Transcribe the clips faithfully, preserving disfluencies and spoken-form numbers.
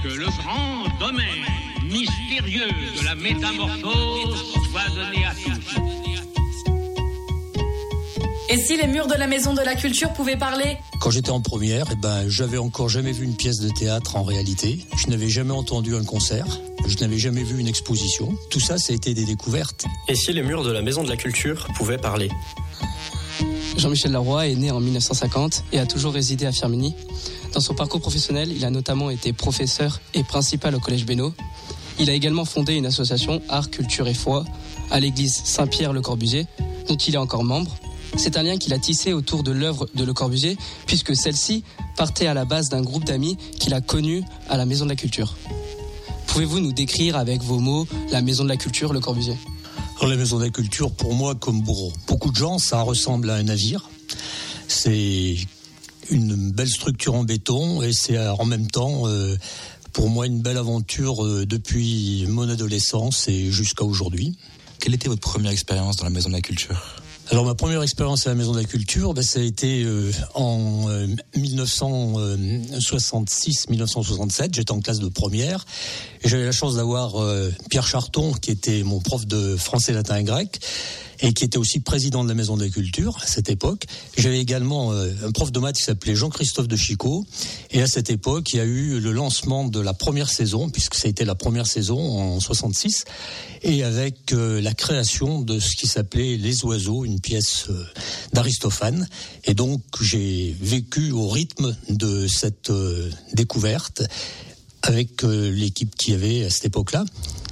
Que le grand domaine mystérieux de la métamorphose soit donné à tous. Et si les murs de la Maison de la Culture pouvaient parler ? Quand j'étais en première, eh ben, j'avais encore jamais vu une pièce de théâtre en réalité. Je n'avais jamais entendu un concert. Je n'avais jamais vu une exposition. Tout ça, ça a été des découvertes. Et si les murs de la Maison de la Culture pouvaient parler ? Jean-Michel Laroy est né en mille neuf cent cinquante et a toujours résidé à Firminy. Dans son parcours professionnel, il a notamment été professeur et principal au Collège Bénaud. Il a également fondé une association Art, Culture et Foi à l'église Saint-Pierre-le-Corbusier, dont il est encore membre. C'est un lien qu'il a tissé autour de l'œuvre de Le Corbusier, puisque celle-ci partait à la base d'un groupe d'amis qu'il a connu à la Maison de la Culture. Pouvez-vous nous décrire avec vos mots la Maison de la Culture, Le Corbusier ? Alors, la Maison de la Culture, pour moi, comme pour beaucoup de gens, ça ressemble à un navire. C'est une belle structure en béton et c'est en même temps, euh, pour moi, une belle aventure euh, depuis mon adolescence et jusqu'à aujourd'hui. Quelle était votre première expérience dans la Maison de la Culture ? Alors ma première expérience à la Maison de la Culture, ben, ça a été euh, en euh, dix-neuf cent soixante-six dix-neuf cent soixante-sept. J'étais en classe de première et j'avais la chance d'avoir euh, Pierre Charton, qui était mon prof de français, latin et grec, et qui était aussi président de la Maison de la Culture à cette époque. J'avais également euh, un prof de maths qui s'appelait Jean-Christophe de Chicot. Et à cette époque, il y a eu le lancement de la première saison, puisque ça a été la première saison en soixante-six, et avec euh, la création de ce qui s'appelait Les Oiseaux, une pièce euh, d'Aristophane. Et donc, j'ai vécu au rythme de cette euh, découverte avec euh, l'équipe qu'il y avait à cette époque-là.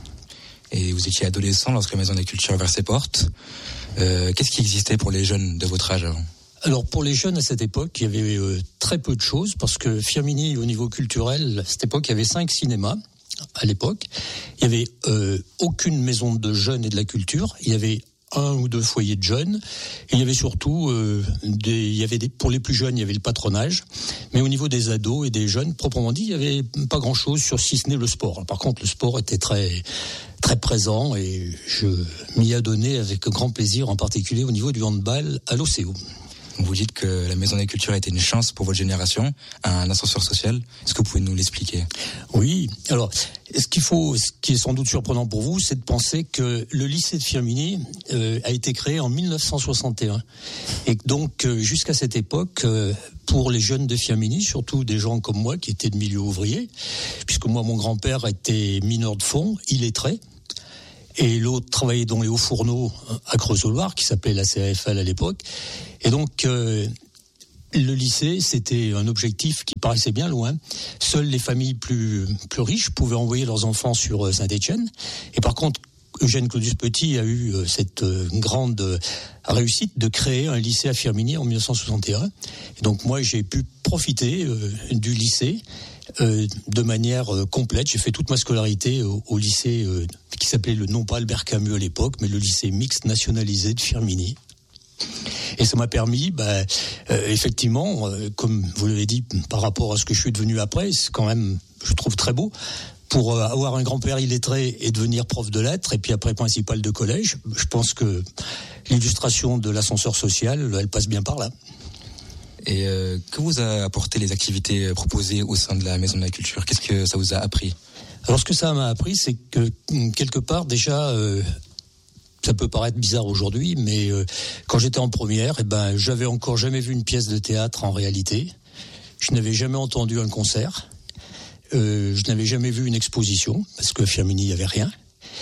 Et vous étiez adolescent lorsque la Maison de la Culture a ouvert ses portes. Euh, qu'est-ce qui existait pour les jeunes de votre âge avant ? Alors pour les jeunes à cette époque, il y avait euh, très peu de choses parce que Firminy, au niveau culturel, à cette époque, il y avait cinq cinémas à l'époque. Il y avait euh, aucune maison de jeunes et de la culture. Il y avait un ou deux foyers de jeunes. Et il y avait surtout, euh, des, il y avait des, pour les plus jeunes, il y avait le patronage. Mais au niveau des ados et des jeunes, proprement dit, il y avait pas grand-chose sur si ce n'est le sport. Alors, par contre, le sport était très très présent et je m'y adonnais avec grand plaisir, en particulier au niveau du handball à l'O C O. Vous dites que la Maison de la Culture a été une chance pour votre génération, un ascenseur social. Est-ce que vous pouvez nous l'expliquer ? Oui. Alors, ce qu'il faut, ce qui est sans doute surprenant pour vous, c'est de penser que le lycée de Firminy euh, a été créé en mille neuf cent soixante et un. Et donc, euh, jusqu'à cette époque, euh, pour les jeunes de Firminy, surtout des gens comme moi qui étaient de milieu ouvrier, puisque moi, mon grand-père était mineur de fond, illettré. Et l'autre travaillait dans les hauts fourneaux à Creusot-Loire, qui s'appelait la C A F L à l'époque. Et donc, euh, le lycée, c'était un objectif qui paraissait bien loin. Seules les familles plus, plus riches pouvaient envoyer leurs enfants sur Saint-Étienne. Et par contre, Eugène Claudius Petit a eu cette grande réussite de créer un lycée à Firminy en mille neuf cent soixante et un. Et donc, moi, j'ai pu profiter euh, du lycée Euh, de manière euh, complète. J'ai fait toute ma scolarité au, au lycée euh, qui s'appelait le non pas Albert Camus à l'époque, mais le lycée mixte nationalisé de Firminy. Et ça m'a permis, bah, euh, effectivement, euh, comme vous l'avez dit, par rapport à ce que je suis devenu après, c'est quand même, je trouve très beau. Pour euh, avoir un grand-père illettré et devenir prof de lettres, et puis après principal de collège, je pense que l'illustration de l'ascenseur social, elle passe bien par là. Et euh, que vous a apporté les activités proposées au sein de la Maison de la Culture ? Qu'est-ce que ça vous a appris ? Alors ce que ça m'a appris, c'est que quelque part déjà, euh, ça peut paraître bizarre aujourd'hui, mais euh, quand j'étais en première, eh ben j'avais encore jamais vu une pièce de théâtre en réalité. Je n'avais jamais entendu un concert. Euh, je n'avais jamais vu une exposition parce que à Firminy il n'y avait rien.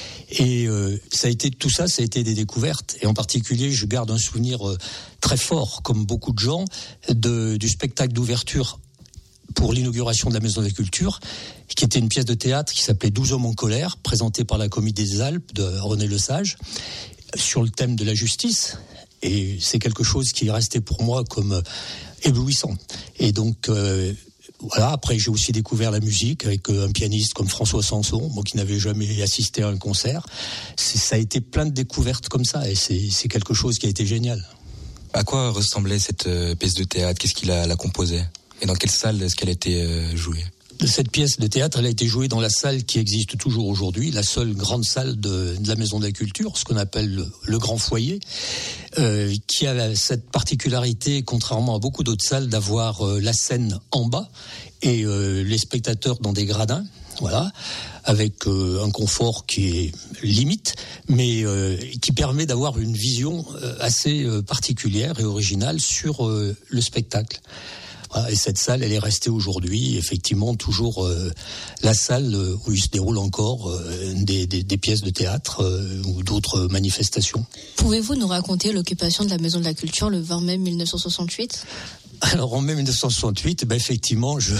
Et euh, ça a été tout ça, ça a été des découvertes. Et en particulier, je garde un souvenir euh, très fort, comme beaucoup de gens, de, du spectacle d'ouverture pour l'inauguration de la Maison de la Culture, qui était une pièce de théâtre qui s'appelait douze hommes en colère, présentée par la Comédie des Alpes de René Lesage, sur le thème de la justice. Et c'est quelque chose qui est resté pour moi comme euh, éblouissant. Et donc euh, voilà, après j'ai aussi découvert la musique avec un pianiste comme François Sanson, moi qui n'avais jamais assisté à un concert. C'est, ça a été plein de découvertes comme ça et c'est, c'est quelque chose qui a été génial. À quoi ressemblait cette euh, pièce de théâtre ? Qu'est-ce qui la, la composait ? Et dans quelle salle est-ce qu'elle a été euh, jouée ? Cette pièce de théâtre, elle a été jouée dans la salle qui existe toujours aujourd'hui, la seule grande salle de, de la Maison de la Culture, ce qu'on appelle le, le grand foyer, euh, qui a cette particularité, contrairement à beaucoup d'autres salles, d'avoir euh, la scène en bas et euh, les spectateurs dans des gradins, voilà, avec euh, un confort qui est limite, mais euh, qui permet d'avoir une vision euh, assez euh, particulière et originale sur euh, le spectacle. Voilà, et cette salle, elle est restée aujourd'hui, effectivement, toujours euh, la salle où il se déroule encore euh, des, des, des pièces de théâtre euh, ou d'autres manifestations. Pouvez-vous nous raconter l'occupation de la Maison de la Culture le vingt mai mille neuf cent soixante-huit ? Alors en mai mille neuf cent soixante-huit, ben effectivement, je,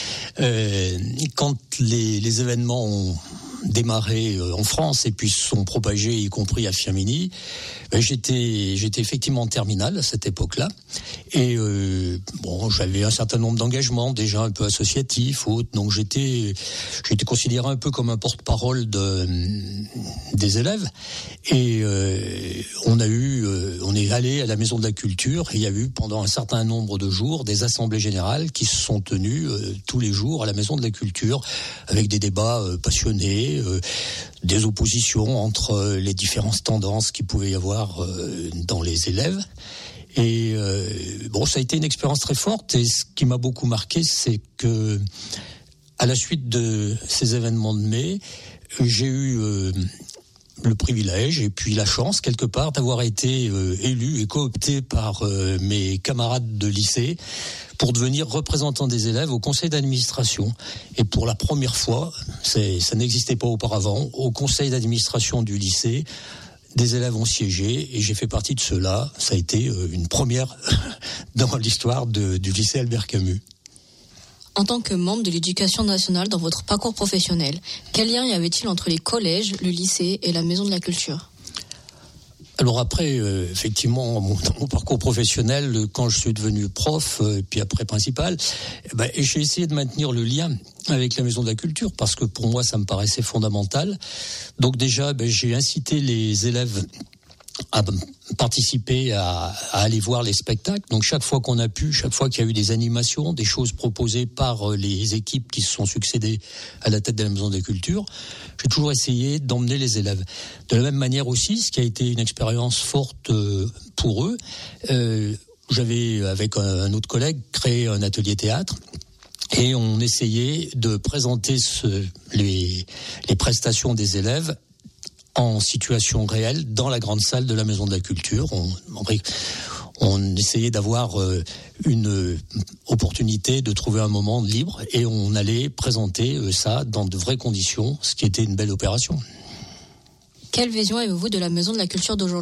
euh, quand les, les événements ont démarré en France et puis se sont propagés, y compris à Firminy, ben j'étais, j'étais effectivement en terminale à cette époque-là, et euh, bon, j'avais un certain nombre d'engagements déjà un peu associatifs, autres, donc j'étais, j'étais considéré un peu comme un porte-parole de, des élèves, et euh, on a eu, euh, on est allé à la Maison de la Culture, et il y a eu pendant un certain nombre de jours des assemblées générales qui se sont tenues euh, tous les jours à la Maison de la Culture, avec des débats euh, passionnés, Euh, des oppositions entre euh, les différentes tendances qu'il pouvait y avoir euh, dans les élèves. Et euh, bon, ça a été une expérience très forte. Et ce qui m'a beaucoup marqué, c'est que à la suite de ces événements de mai, j'ai eu euh, le privilège et puis la chance quelque part d'avoir été euh, élu et coopté par euh, mes camarades de lycée pour devenir représentant des élèves au conseil d'administration. Et pour la première fois, c'est, ça n'existait pas auparavant, au conseil d'administration du lycée, des élèves ont siégé et j'ai fait partie de ceux-là. Ça a été euh, une première dans l'histoire de, du lycée Albert Camus. En tant que membre de l'éducation nationale dans votre parcours professionnel, quel lien y avait-il entre les collèges, le lycée et la Maison de la Culture ? Alors après, euh, effectivement, mon, dans mon parcours professionnel, quand je suis devenu prof, et euh, puis après principal, eh ben, j'ai essayé de maintenir le lien avec la Maison de la Culture, parce que pour moi, ça me paraissait fondamental. Donc déjà, ben, j'ai incité les élèves à participer, à, à aller voir les spectacles. Donc chaque fois qu'on a pu, chaque fois qu'il y a eu des animations, des choses proposées par les équipes qui se sont succédées à la tête de la Maison de la Culture, j'ai toujours essayé d'emmener les élèves. De la même manière aussi, ce qui a été une expérience forte pour eux, euh, j'avais, avec un autre collègue, créé un atelier théâtre. Et on essayait de présenter ce, les, les prestations des élèves en situation réelle dans la grande salle de la Maison de la Culture. On, on, on essayait d'avoir euh, une opportunité de trouver un moment libre et on allait présenter euh, ça dans de vraies conditions, ce qui était une belle opération. Quelle vision avez-vous de la Maison de la Culture d'aujourd'hui ?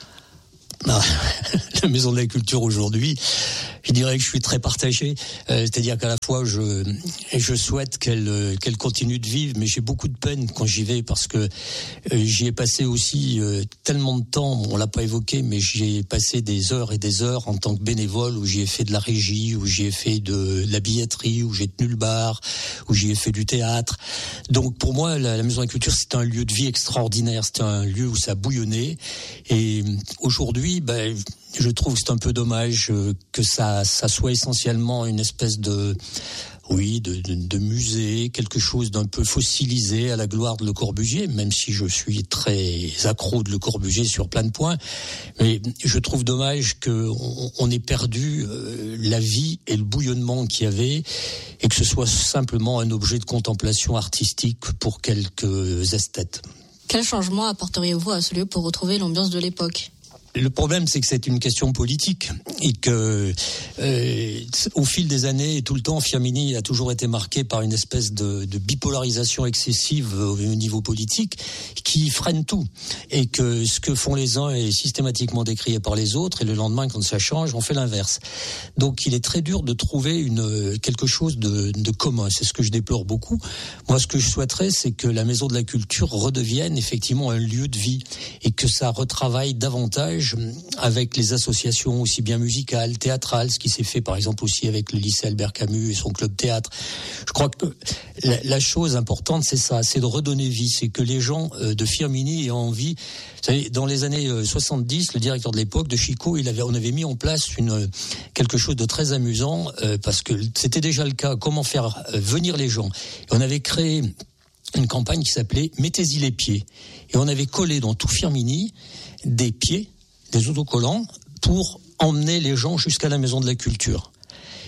Ah, la Maison de la Culture aujourd'hui, je dirais que je suis très partagé. Euh, c'est-à-dire qu'à la fois, je, je souhaite qu'elle, euh, qu'elle continue de vivre, mais j'ai beaucoup de peine quand j'y vais parce que euh, j'y ai passé aussi euh, tellement de temps. On l'a pas évoqué, mais j'y ai passé des heures et des heures en tant que bénévole, où j'y ai fait de la régie, où j'y ai fait de, de la billetterie, où j'ai tenu le bar, où j'y ai fait du théâtre. Donc pour moi, la, la Maison de la Culture, c'est un lieu de vie extraordinaire. C'est un lieu où ça bouillonnait. Et aujourd'hui, ben, je trouve que c'est un peu dommage que ça, ça soit essentiellement une espèce de, oui, de, de, de musée, quelque chose d'un peu fossilisé à la gloire de Le Corbusier, même si je suis très accro de Le Corbusier sur plein de points. Mais je trouve dommage qu'on on ait perdu euh, la vie et le bouillonnement qu'il y avait et que ce soit simplement un objet de contemplation artistique pour quelques esthètes. Quel changement apporteriez-vous à ce lieu pour retrouver l'ambiance de l'époque ? Le problème, c'est que c'est une question politique et que, euh, au fil des années et tout le temps, Firminy a toujours été marqué par une espèce de, de bipolarisation excessive au niveau politique qui freine tout. Et que ce que font les uns est systématiquement décrié par les autres et le lendemain, quand ça change, on fait l'inverse. Donc, il est très dur de trouver une, quelque chose de, de commun. C'est ce que je déplore beaucoup. Moi, ce que je souhaiterais, c'est que la Maison de la Culture redevienne effectivement un lieu de vie et que ça retravaille davantage avec les associations aussi bien musicales, théâtrales, ce qui s'est fait par exemple aussi avec le lycée Albert Camus et son club théâtre. Je crois que la, la chose importante, c'est ça, c'est de redonner vie, c'est que les gens euh, de Firminy aient envie. Vous savez, dans les années euh, soixante-dix, le directeur de l'époque, de Chico, il avait, on avait mis en place une, quelque chose de très amusant, euh, parce que c'était déjà le cas, comment faire euh, venir les gens. Et on avait créé une campagne qui s'appelait « Mettez-y les pieds ». Et on avait collé dans tout Firminy des pieds, des autocollants pour emmener les gens jusqu'à la Maison de la Culture.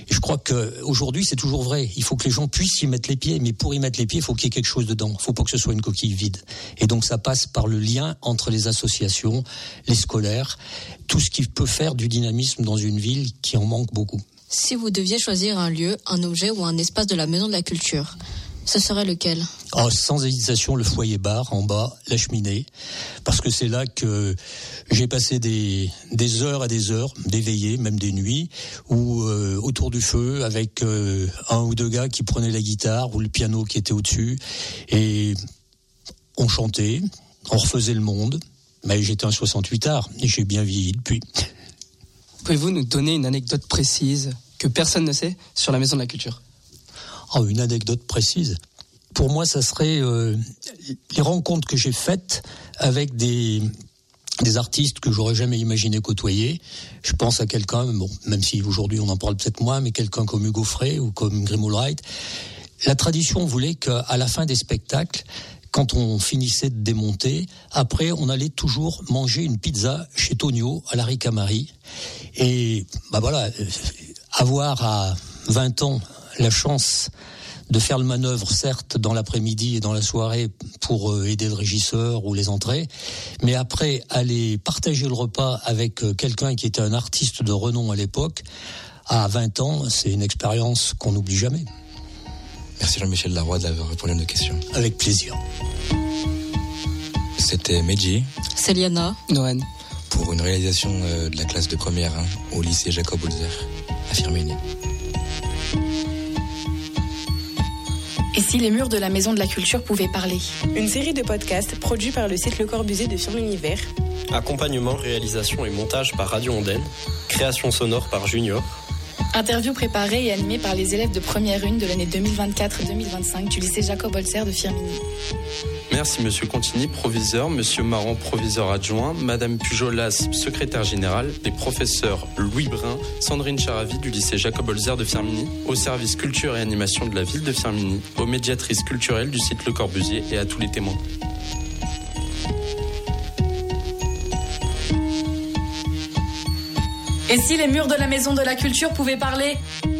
Et je crois qu'aujourd'hui, c'est toujours vrai. Il faut que les gens puissent y mettre les pieds, mais pour y mettre les pieds, il faut qu'il y ait quelque chose dedans. Il ne faut pas que ce soit une coquille vide. Et donc ça passe par le lien entre les associations, les scolaires, tout ce qui peut faire du dynamisme dans une ville qui en manque beaucoup. Si vous deviez choisir un lieu, un objet ou un espace de la Maison de la Culture, ce serait lequel ? Oh, sans hésitation, le foyer bar en bas, la cheminée, parce que c'est là que j'ai passé des, des heures et des heures, des veillées, même des nuits, où euh, autour du feu, avec euh, un ou deux gars qui prenaient la guitare ou le piano qui était au-dessus, et on chantait, on refaisait le monde. Mais j'étais un soixante-huit art et j'ai bien vieilli depuis. Pouvez-vous nous donner une anecdote précise que personne ne sait sur la Maison de la Culture ? Oh, une anecdote précise. Pour moi, ça serait euh, les rencontres que j'ai faites avec des, des artistes que j'aurais jamais imaginé côtoyer. Je pense à quelqu'un, bon, même si aujourd'hui on en parle peut-être moins, mais quelqu'un comme Hugo Frey ou comme Grim Allwright. La tradition voulait qu'à la fin des spectacles, quand on finissait de démonter, après on allait toujours manger une pizza chez Tonio à la Ricamari. Et bah voilà, avoir à vingt ans la chance de faire le manœuvre, certes, dans l'après-midi et dans la soirée pour euh, aider le régisseur ou les entrées, mais après aller partager le repas avec euh, quelqu'un qui était un artiste de renom à l'époque, à vingt ans, c'est une expérience qu'on n'oublie jamais. Merci Jean-Michel Laroy d'avoir répondu à nos questions. Avec plaisir. C'était Medji. C'est Liana. Noël. Pour une réalisation euh, de la classe de première hein, au lycée Jacob Holzer à Firminy. Et si les murs de la Maison de la Culture pouvaient parler ? Une série de podcasts produits par le site Le Corbusier de Firminy-Vert. Accompagnement, réalisation et montage par Radio Ondaine. Création sonore par Junior. Interview préparée et animée par les élèves de première une de l'année deux mille vingt-quatre deux mille vingt-cinq du lycée Jacob Holzer de Firminy. Merci Monsieur Contini, proviseur, Monsieur Marant, proviseur adjoint, Madame Pujolas, secrétaire générale, les professeurs Louis Brun, Sandrine Charavi du lycée Jacob Holzer de Firminy, au service culture et animation de la ville de Firminy, aux médiatrices culturelles du site Le Corbusier et à tous les témoins. Et si les murs de la Maison de la Culture pouvaient parler ?